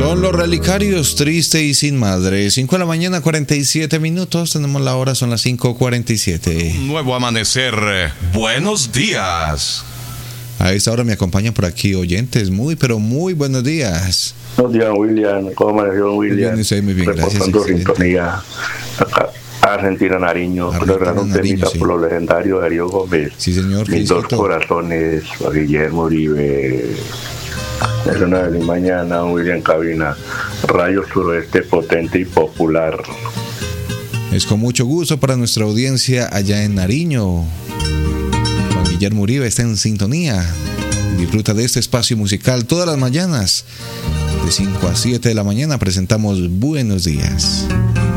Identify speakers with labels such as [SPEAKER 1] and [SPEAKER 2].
[SPEAKER 1] Son los relicarios, triste y sin madre. 5 de la mañana, 47 minutos. Tenemos la hora, son las 5:47.
[SPEAKER 2] Un nuevo amanecer. Buenos días.
[SPEAKER 1] A esta hora me acompañan por aquí oyentes. Muy, pero muy buenos días.
[SPEAKER 3] Buenos días, William. ¿Cómo amaneció, William?
[SPEAKER 1] Muy bien, gracias.
[SPEAKER 3] Reportando sintonía. Acá, Argentina, Nariño. Logrando un temita por lo legendario Darío Gómez.
[SPEAKER 1] Sí, señor.
[SPEAKER 3] Mis dos corazones, a Guillermo Uribe. Es una de la mañana, William Cabina. Rayo Suroeste potente y popular.
[SPEAKER 1] Es con mucho gusto para nuestra audiencia allá en Nariño. Juan Guillermo Uribe está en sintonía. Disfruta de este espacio musical todas las mañanas. De 5 a 7 de la mañana presentamos Buenos Días.